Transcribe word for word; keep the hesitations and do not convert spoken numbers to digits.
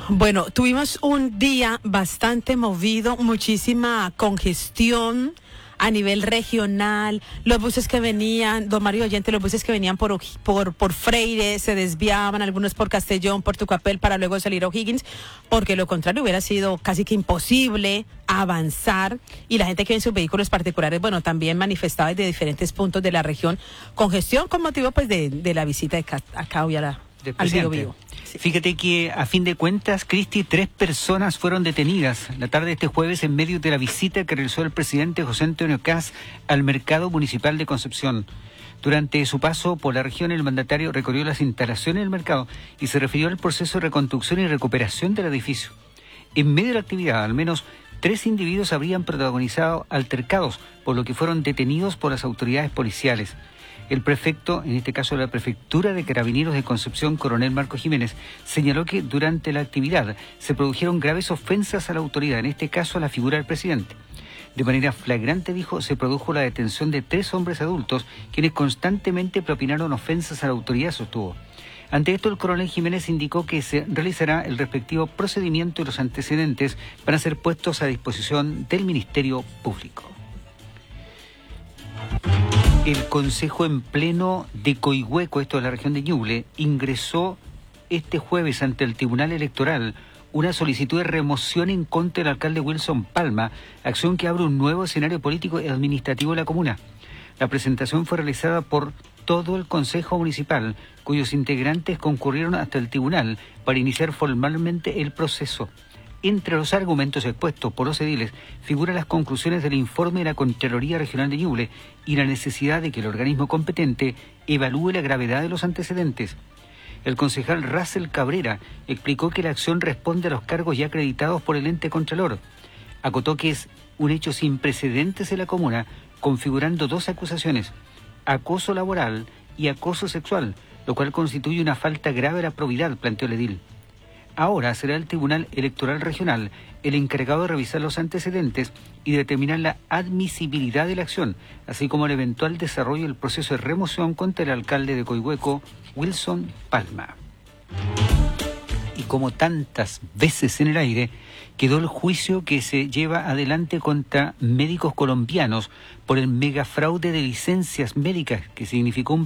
Bueno, tuvimos un día bastante movido, muchísima congestión a nivel regional. Los buses que venían, don Mario Oyente, los buses que venían por, Oji- por, por Freire se desviaban, algunos por Castellón, por Tucapel, para luego salir a O'Higgins, porque lo contrario hubiera sido casi que imposible avanzar, y la gente que en sus vehículos particulares, bueno, también manifestaba desde diferentes puntos de la región congestión con motivo pues de, de la visita de Ca- acá hoy a la, al Bío Bío. Sí. Fíjate que a fin de cuentas, Cristi, tres personas fueron detenidas la tarde de este jueves en medio de la visita que realizó el presidente José Antonio Kast al mercado municipal de Concepción. Durante su paso por la región, el mandatario recorrió las instalaciones del mercado y se refirió al proceso de reconstrucción y recuperación del edificio. En medio de la actividad, al menos tres individuos habrían protagonizado altercados, por lo que fueron detenidos por las autoridades policiales. El prefecto, en este caso de la Prefectura de Carabineros de Concepción, coronel Marco Jiménez, señaló que durante la actividad se produjeron graves ofensas a la autoridad, en este caso a la figura del presidente. De manera flagrante, dijo, se produjo la detención de tres hombres adultos, quienes constantemente propinaron ofensas a la autoridad, sostuvo. Ante esto, el coronel Jiménez indicó que se realizará el respectivo procedimiento y los antecedentes van a ser puestos a disposición del Ministerio Público. El Consejo en Pleno de Coihueco, esto de la región de Ñuble, ingresó este jueves ante el Tribunal Electoral una solicitud de remoción en contra del alcalde Wilson Palma, acción que abre un nuevo escenario político y administrativo de la comuna. La presentación fue realizada por todo el Consejo Municipal, cuyos integrantes concurrieron hasta el tribunal para iniciar formalmente el proceso. Entre los argumentos expuestos por los ediles figuran las conclusiones del informe de la Contraloría Regional de Ñuble y la necesidad de que el organismo competente evalúe la gravedad de los antecedentes. El concejal Russell Cabrera explicó que la acción responde a los cargos ya acreditados por el ente contralor. Acotó que es un hecho sin precedentes en la comuna, configurando dos acusaciones: acoso laboral y acoso sexual, lo cual constituye una falta grave a la probidad, planteó el edil. Ahora será el Tribunal Electoral Regional el encargado de revisar los antecedentes y determinar la admisibilidad de la acción, así como el eventual desarrollo del proceso de remoción contra el alcalde de Coihueco, Wilson Palma. Y como tantas veces en el aire, quedó el juicio que se lleva adelante contra médicos colombianos por el megafraude de licencias médicas, que significó un